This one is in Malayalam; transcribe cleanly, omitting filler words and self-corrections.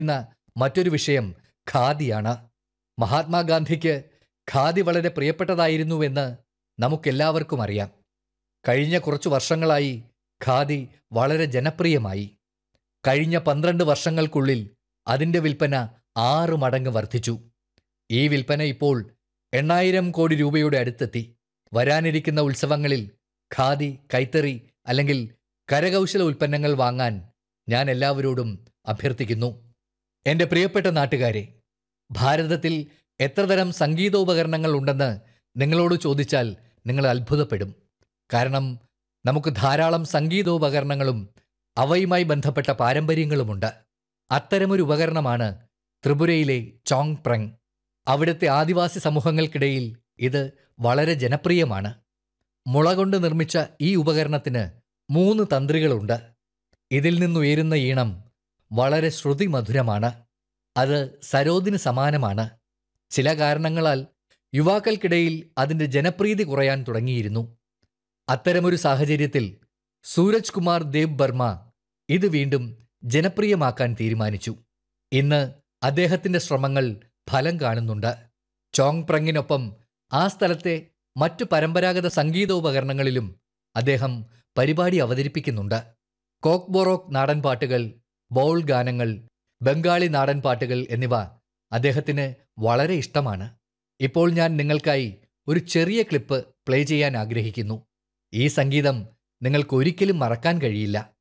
ുന്ന മറ്റൊരു വിഷയം ഖാദിയാണ്. മഹാത്മാഗാന്ധിക്ക് ഖാദി വളരെ പ്രിയപ്പെട്ടതായിരുന്നുവെന്ന് നമുക്കെല്ലാവർക്കും അറിയാം. കഴിഞ്ഞ കുറച്ചു വർഷങ്ങളായി ഖാദി വളരെ ജനപ്രിയമായി. കഴിഞ്ഞ 12 വർഷങ്ങൾക്കുള്ളിൽ അതിൻ്റെ വിൽപ്പന 6 മടങ്ങ് വർദ്ധിച്ചു. ഈ വിൽപ്പന ഇപ്പോൾ 8000 കോടി രൂപയുടെ അടുത്തെത്തി. വരാനിരിക്കുന്ന ഉത്സവങ്ങളിൽ ഖാദി, കൈത്തറി അല്ലെങ്കിൽ കരകൗശല ഉൽപ്പന്നങ്ങൾ വാങ്ങാൻ ഞാൻ എല്ലാവരോടും അഭ്യർത്ഥിക്കുന്നു. എൻ്റെ പ്രിയപ്പെട്ട നാട്ടുകാരെ, ഭാരതത്തിൽ എത്ര തരം സംഗീതോപകരണങ്ങൾ ഉണ്ടെന്ന് നിങ്ങളോട് ചോദിച്ചാൽ നിങ്ങൾ അത്ഭുതപ്പെടും. കാരണം നമുക്ക് ധാരാളം സംഗീതോപകരണങ്ങളും അവയുമായി ബന്ധപ്പെട്ട പാരമ്പര്യങ്ങളുമുണ്ട്. അത്തരമൊരു ഉപകരണമാണ് ത്രിപുരയിലെ ചോങ് പ്രങ്. അവിടുത്തെ ആദിവാസി സമൂഹങ്ങൾക്കിടയിൽ ഇത് വളരെ ജനപ്രിയമാണ്. മുള കൊണ്ട് നിർമ്മിച്ച ഈ ഉപകരണത്തിന് 3 തന്ത്രികളുണ്ട്. ഇതിൽ നിന്നുയരുന്ന ഈണം വളരെ ശ്രുതിമധുരമാണ്. അത് സരോദിന് സമാനമാണ്. ചില കാരണങ്ങളാൽ യുവാക്കൾക്കിടയിൽ അതിൻ്റെ ജനപ്രീതി കുറയാൻ തുടങ്ങിയിരുന്നു. അത്തരമൊരു സാഹചര്യത്തിൽ സൂരജ് കുമാർ ദേബ് ബർമ ഇത് വീണ്ടും ജനപ്രിയമാക്കാൻ തീരുമാനിച്ചു. ഇന്ന് അദ്ദേഹത്തിൻ്റെ ശ്രമങ്ങൾ ഫലം കാണുന്നുണ്ട്. ചോങ് പ്രങ്ങിനൊപ്പം ആ സ്ഥലത്തെ മറ്റു പരമ്പരാഗത സംഗീതോപകരണങ്ങളിലും അദ്ദേഹം പരിപാടി അവതരിപ്പിക്കുന്നുണ്ട്. കോക്ക് ബൊറോക്ക് നാടൻ പാട്ടുകൾ, ബൗൾ ഗാനങ്ങൾ, ബംഗാളി നാടൻ പാട്ടുകൾ എന്നിവ അദ്ദേഹത്തിന് വളരെ ഇഷ്ടമാണ്. ഇപ്പോൾ ഞാൻ നിങ്ങൾക്കായി ഒരു ചെറിയ ക്ലിപ്പ് പ്ലേ ചെയ്യാൻ ആഗ്രഹിക്കുന്നു. ഈ സംഗീതം നിങ്ങൾക്ക് ഒരിക്കലും മറക്കാൻ കഴിയില്ല.